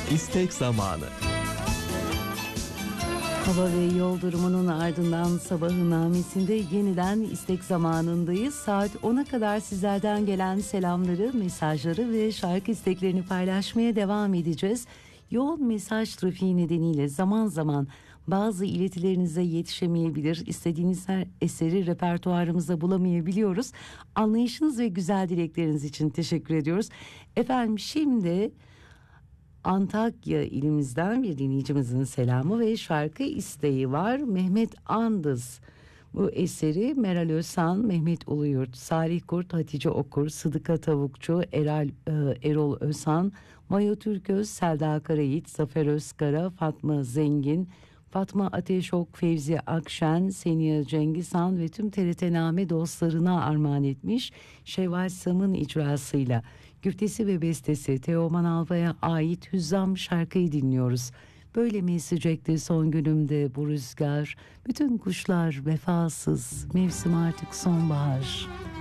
İstek zamanı. Hava ve yol durumunun ardından sabahın namesinde yeniden istek zamanındayız. Saat 10'a kadar sizlerden gelen selamları, mesajları ve şarkı isteklerini paylaşmaya devam edeceğiz. Yoğun mesaj trafiği nedeniyle zaman zaman bazı iletilerinize yetişemeyebilir. İstediğiniz her eseri repertuarımızda bulamayabiliyoruz. Anlayışınız ve güzel dilekleriniz için teşekkür ediyoruz. Efendim şimdi Antakya ilimizden bir dinleyicimizin selamı ve şarkı isteği var. Mehmet Andız bu eseri Meral Özsan, Mehmet Uluyurt, Salih Kurt, Hatice Okur, Sıdıka Tavukçu, Erol Özsan, Maya Türköz, Selda Karayiğit, Zafer Özkara, Fatma Zengin, Fatma Ateşok, Fevzi Akşen, Seniha Cengizhan ve tüm TRT-Name dostlarına armağan etmiş. Şevval Sam'ın icrasıyla güftesi ve bestesi Teoman Albay'a ait Hüzzam şarkıyı dinliyoruz. Böyle mi esecekti son günümde bu rüzgar? Bütün kuşlar vefasız, mevsim artık sonbahar.